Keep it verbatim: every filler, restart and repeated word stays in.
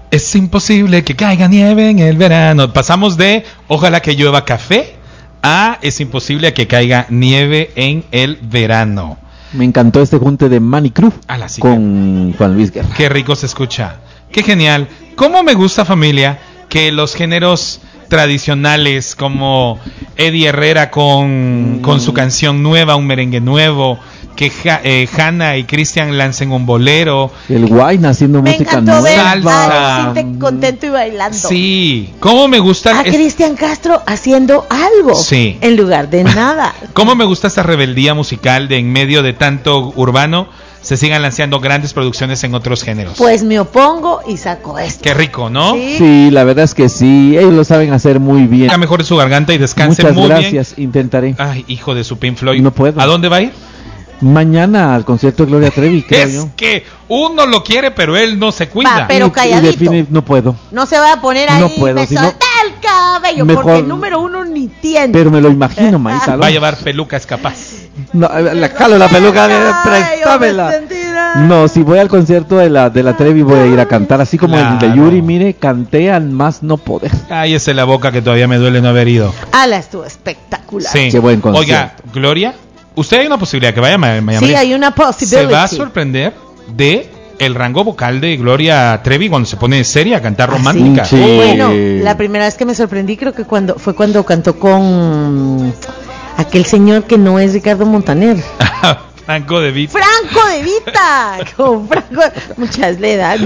Es imposible que caiga nieve en el verano. Pasamos de ojalá que llueva café a es imposible que caiga nieve en el verano. Me encantó este junte de Manny Cruz con Juan Luis Guerra. Qué rico se escucha. Qué genial. ¿Cómo me gusta, familia, que los géneros tradicionales como Eddie Herrera con, mm. con su canción nueva, un merengue nuevo, que ja, eh, Hanna y Cristian lancen un bolero, el Guayna haciendo me música nueva, ver salsa, ver, contento y bailando. Sí, cómo me gusta a es... Cristian Castro haciendo algo, sí, en lugar de nada. Cómo me gusta esta rebeldía musical de en medio de tanto urbano se sigan lanzando grandes producciones en otros géneros. Pues me opongo y saco esto. Qué rico, ¿no? Sí, sí, la verdad es que sí, ellos lo saben hacer muy bien. A mejor su garganta y descanse Muchas muy gracias, bien. Intentaré. Ay, hijo de su Pink Floyd. No puedo. ¿A dónde va a ir? Mañana al concierto de Gloria Trevi, creo es yo. que uno lo quiere, pero él no se cuida. Va, pero calladito. Y, y define, no puedo. No se va a poner ahí, no puedo, me si solté no, el cabello, mejor, porque el número uno ni tiene. Pero me lo imagino, Maísa. Va a llevar pelucas capaz. No, la jalo la peluca, préstamela. No, si voy al concierto de la de la Trevi voy a ir a cantar, así como claro. El de Yuri, mire, canté al más no poder. Cállese la boca que todavía me duele no haber ido. Ala, estuvo espectacular. Sí. Qué buen concierto. Oiga, Gloria, usted hay una posibilidad que vaya a Miami. Sí, hay una posibilidad. Se va a sorprender de el rango vocal de Gloria Trevi cuando se pone seria a cantar romántica. Sí, sí. Bueno, la primera vez que me sorprendí creo que cuando fue cuando cantó con aquel señor que no es Ricardo Montaner. Franco De Vita. Franco De Vita. Con Franco, muchas le dan.